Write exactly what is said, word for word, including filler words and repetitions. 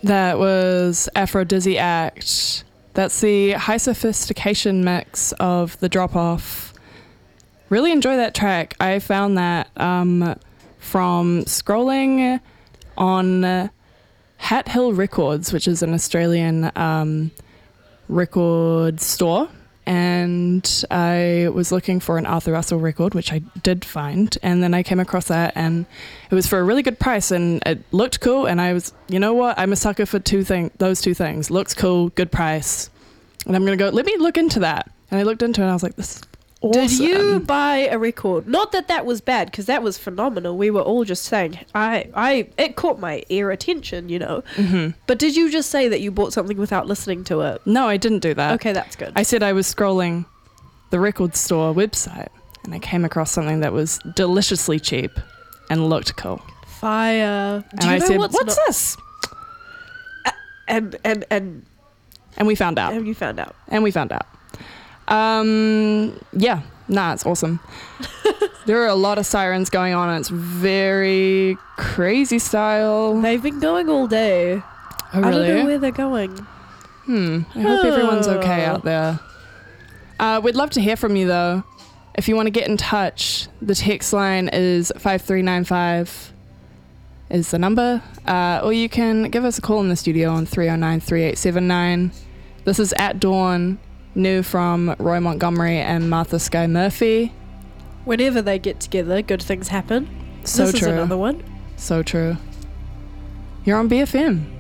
That was Aphrodisiac. That's the high sophistication mix of The Drop Off. Really enjoy that track. I found that um, from scrolling on Hat Hill Records, which is an Australian um, record store. And I was looking for an Arthur Russell record, which I did find. And then I came across that, and it was for a really good price, and it looked cool. And I was, you know what? I'm a sucker for two thing, those two things. Looks cool, good price. And I'm going to go, let me look into that. And I looked into it, and I was like, this is awesome. Did you buy a record? Not that that was bad, because that was phenomenal. We were all just saying, I, I, it caught my ear attention, you know. Mm-hmm. But did you just say that you bought something without listening to it? No, I didn't do that. Okay, that's good. I said I was scrolling the record store website, and I came across something that was deliciously cheap and looked cool. Fire. And Do you I know said, what's, what's not- this? And, and, and, And we found out. and you found out. And we found out. Um, yeah, nah, it's awesome. There are a lot of sirens going on, and it's very crazy style. They've been going all day. Oh, I don't really? know where they're going. Hmm. I hope everyone's okay out there. Uh, we'd love to hear from you, though. If you want to get in touch, the text line is five three nine five is the number. Uh, or you can give us a call in the studio on three oh nine, three eight seven nine. This is At Dawn, new from Roy Montgomery and Martha Skye Murphy. Whenever they get together, good things happen. So this true. is another one. So true. You're on B F M.